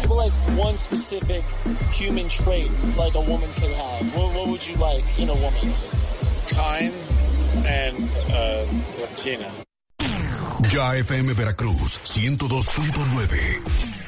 you like one specific human trait like a woman could have, what would you like in a woman? Kind and Latina. Ya FM Veracruz 102.9.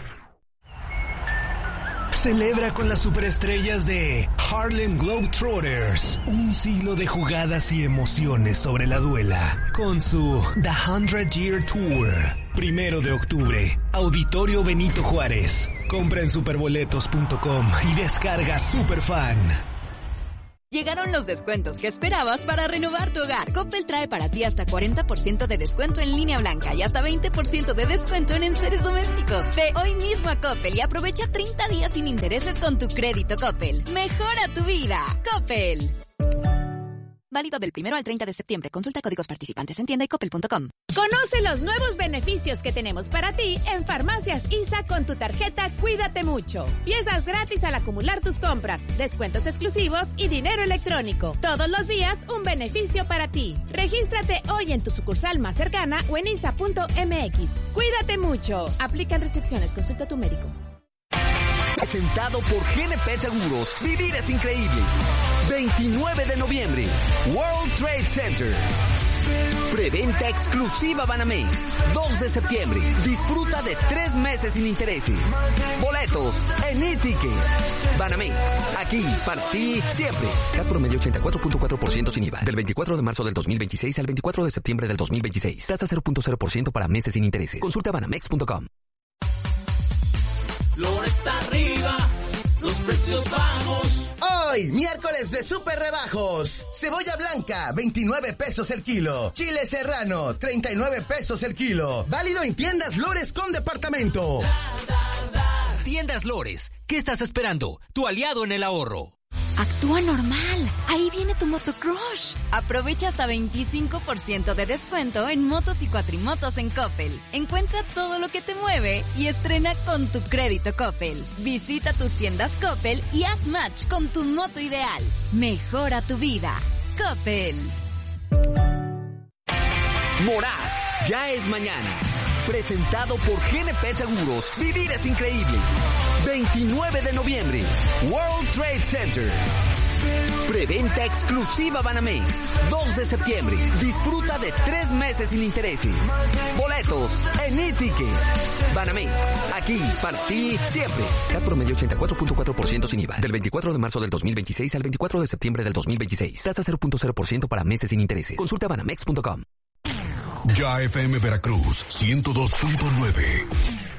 Celebra con las superestrellas de Harlem Globetrotters un siglo de jugadas y emociones sobre la duela con su The 100 Year Tour. 1 de octubre, Auditorio Benito Juárez. Compra en superboletos.com y descarga Superfan. Llegaron los descuentos que esperabas para renovar tu hogar. Coppel trae para ti hasta 40% de descuento en línea blanca y hasta 20% de descuento en enseres domésticos. Ve hoy mismo a Coppel y aprovecha 30 días sin intereses con tu crédito Coppel. Mejora tu vida. Coppel. Válido del 1 al 30 de septiembre. Consulta códigos participantes en tienda y coppel.com. Conoce los nuevos beneficios que tenemos para ti en Farmacias ISA con tu tarjeta Cuídate Mucho. Piezas gratis al acumular tus compras, descuentos exclusivos y dinero electrónico. Todos los días un beneficio para ti. Regístrate hoy en tu sucursal más cercana o en isa.mx. Cuídate Mucho. Aplican restricciones. Consulta a tu médico. Presentado por GNP Seguros. Vivir es increíble. 29 de noviembre. World Trade Center. Preventa exclusiva Banamex. 2 de septiembre. Disfruta de 3 meses sin intereses. Boletos en e-ticket. Banamex. Aquí, para ti, siempre. CAT promedio 84.4% sin IVA. Del 24 de marzo del 2026 al 24 de septiembre del 2026. Tasa 0.0% para meses sin intereses. Consulta banamex.com. Flores arriba, los precios bajos. Hoy, miércoles de super rebajos. Cebolla blanca, 29 pesos el kilo. Chile serrano, 39 pesos el kilo. Válido en tiendas Lores con departamento. Tiendas Lores, ¿qué estás esperando? Tu aliado en el ahorro. Actúa normal. Ahí viene tu motocrush. Aprovecha hasta 25% de descuento en motos y cuatrimotos en Coppel. Encuentra todo lo que te mueve y estrena con tu crédito Coppel. Visita tus tiendas Coppel y haz match con tu moto ideal. Mejora tu vida. Coppel. Morad, ya es mañana. Presentado por GNP Seguros. Vivir es increíble. 29 de noviembre. World Trade Center. Preventa exclusiva Banamex. 2 de septiembre. Disfruta de 3 meses sin intereses. Boletos en e-ticket. Banamex. Aquí, para ti, siempre. CAT promedio 84.4% sin IVA. Del 24 de marzo del 2026 al 24 de septiembre del 2026. Tasa 0.0% para meses sin intereses. Consulta banamex.com. Ya FM Veracruz 102.9.